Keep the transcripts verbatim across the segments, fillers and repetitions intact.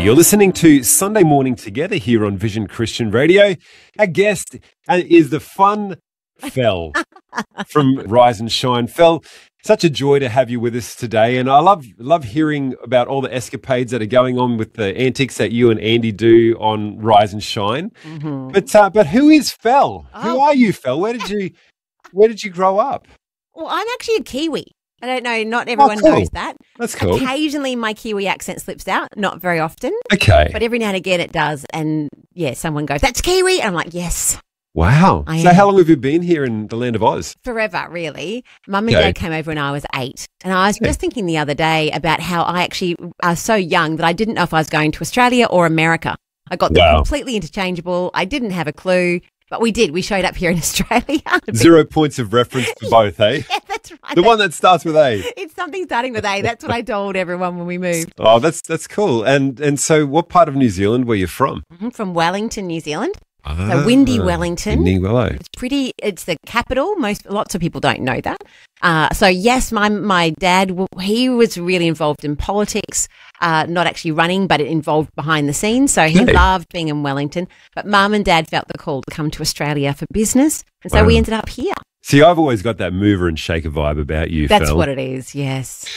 You're listening to Sunday Morning Together here on Vision Christian Radio. Our guest uh, is the fun Fel from Rise and Shine. Fel, such a joy to have you with us today, and I love love hearing about all the escapades that are going on with the antics that you and Andy do on Rise and Shine. Mm-hmm. But uh, but who is Fel? Oh. Who are you, Fel? Where did you where did you grow up? Well, I'm actually a Kiwi. I don't know, not everyone oh, cool. knows that. That's cool. Occasionally my Kiwi accent slips out, not very often. Okay. But every now and again it does. And, yeah, someone goes, that's Kiwi. And I'm like, yes. Wow. I so am. How long have you been here in the land of Oz? Forever, really. Mum and Okay. Dad came over when I was eight. And I was just thinking the other day about how I actually I was so young that I didn't know if I was going to Australia or America. I got them Wow. completely interchangeable. I didn't have a clue. But we did. We showed up here in Australia. Zero points of reference for both, eh? Yeah, that's right. The one that starts with A. It's something starting with A. That's what I told everyone when we moved. Oh, that's that's cool. And and so what part of New Zealand were you from? Mm-hmm, from Wellington, New Zealand. Ah, So windy Wellington. Windy Wello. It's pretty. It's the capital. Most lots of people don't know that. Uh, so yes, my my dad w- he was really involved in politics. Uh, not actually running, but it involved behind the scenes. So he Okay. loved being in Wellington. But Mum and Dad felt the call to come to Australia for business, and so Wow. we ended up here. See, I've always got that mover and shaker vibe about you, That's Fel. what it is. Yes.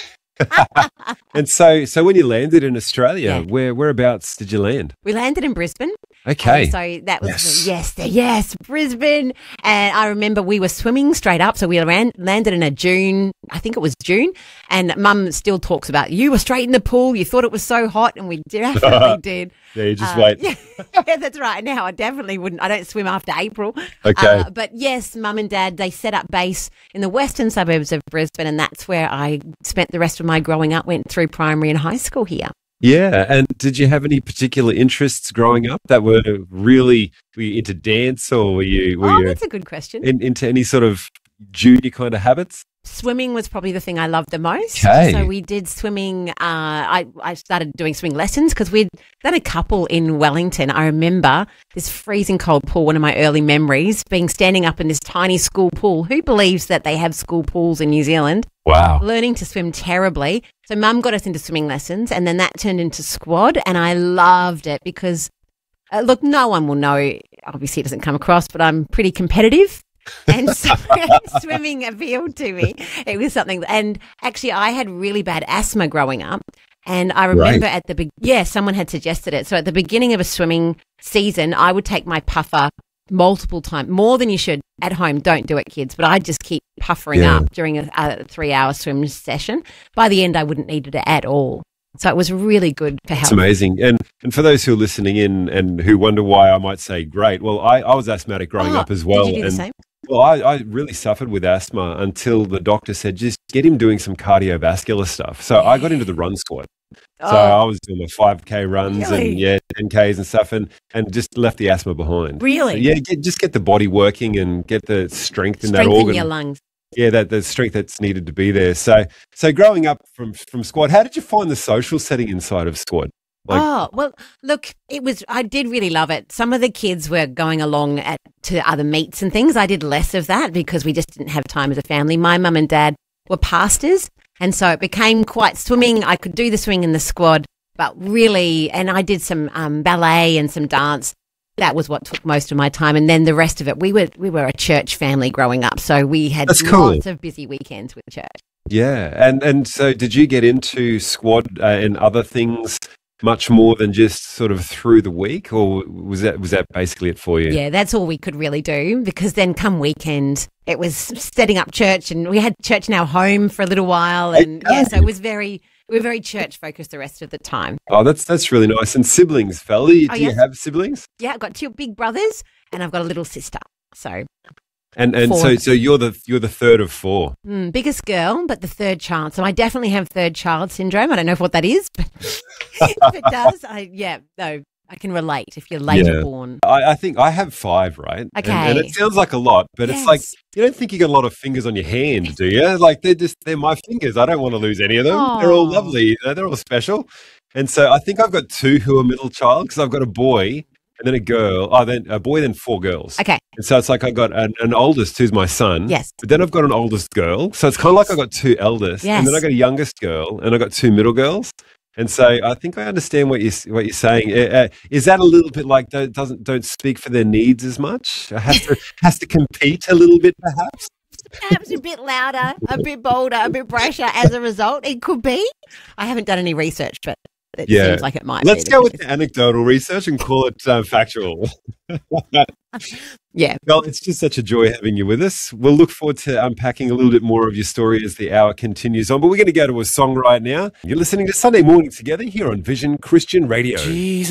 And so so when you landed in Australia, Yeah. where whereabouts did you land? We landed in Brisbane. Okay. And so that was, Yes. yes, yes, Brisbane. And I remember we were swimming straight up. So we ran, landed in a June, I think it was June. And Mum still talks about, you were straight in the pool. You thought it was so hot. And we definitely did. Yeah, you just Uh, wait. Yeah, yeah, that's right. Now I definitely wouldn't. I don't swim after April. Okay. Uh, but yes, Mum and Dad, they set up base in the western suburbs of Brisbane. And that's where I spent the rest of my growing up, went through primary and high school here. Yeah. And did you have any particular interests growing up that were really, were you into dance or were you, were Oh, you that's a good question. in, into any sort of junior kind of habits? Swimming was probably the thing I loved the most. Okay. So we did swimming. Uh, I, I started doing swimming lessons because we'd done a couple in Wellington. I remember this freezing cold pool, one of my early memories, being standing up in this tiny school pool. Who believes that they have school pools in New Zealand? Wow. Learning to swim terribly. So Mum got us into swimming lessons and then that turned into squad and I loved it because, uh, look, no one will know. Obviously it doesn't come across, but I'm pretty competitive. And so swimming appealed to me. It was something, and actually, I had really bad asthma growing up. And I remember Right. at the be- yeah, someone had suggested it. So at the beginning of a swimming season, I would take my puffer multiple times, more than you should at home. Don't do it, kids. But I'd just keep puffering Yeah. up during a, a three-hour swim session. By the end, I wouldn't need it at all. So it was really good for It's health. amazing. And and for those who are listening in and who wonder why I might say great, well, I, I was asthmatic growing Oh, up as well. Did you do and the same? Well, I, I really suffered with asthma until the doctor said, just get him doing some cardiovascular stuff. So I got into the run squad. So I was doing my five K runs Really? and yeah, ten Ks and stuff and, and just left the asthma behind. Really? So, yeah, get, just get the body working and get the strength in that Strengthen organ. your lungs. Yeah, that the strength that's needed to be there. So so growing up from, from squad, how did you find the social setting inside of squad? Like- oh, well, look, it was, I did really love it. Some of the kids were going along at, to other meets and things. I did less of that because we just didn't have time as a family. My mum and dad were pastors. And so it became quite swimming. I could do the swimming in the squad, but really, and I did some um, ballet and some dance. That was what took most of my time. And then the rest of it, we were, we were a church family growing up. So we had That's cool. lots of busy weekends with church. Yeah, and and so did you get into squad uh, and other things much more than just sort of through the week, or was that was that basically it for you? Yeah, that's all we could really do because then come weekend, it was setting up church and we had church in our home for a little while. And yeah, so it was very, we were very church focused the rest of the time. Oh, that's that's really nice. And siblings, Fel, do you, Oh, do you yes. have siblings? Yeah, I've got two big brothers and I've got a little sister. So And and Four. so so you're the you're the third of four. mm, biggest girl, but the third child. So I definitely have third child syndrome. I don't know what that is, but if it does, I, yeah, no, I can relate if you're later Yeah. born. I, I think I have five, right? And- And, Okay. it sounds like a lot, but it's like Yes. you don't think you got a lot of fingers on your hand, do you? Like they're just they're my fingers. I don't want to lose any of them. They're all Aw. lovely. You know, they're all special. And so I think I've got two who are middle child because I've got a boy and then a girl. Oh, then a boy, then four girls. Okay. And so it's like I got an, an oldest who's my son. Yes. But then I've got an oldest girl. So it's kind of like I got two eldest. And then I Yes. got a youngest girl and I got two middle girls. And so I think I understand what you what you're saying. Uh, uh, is that a little bit like don't, doesn't don't speak for their needs as much? Has to has to compete a little bit, perhaps. Perhaps a bit louder, a bit bolder, a bit brasher as a result. It could be. I haven't done any research, but it Yeah. seems like it might Let's be. go with the anecdotal research and call it uh, factual. Yeah. Well, it's just such a joy having you with us. We'll look forward to unpacking a little bit more of your story as the hour continues on. But we're going to go to a song right now. You're listening to Sunday Morning Together here on Vision Christian Radio. Jesus.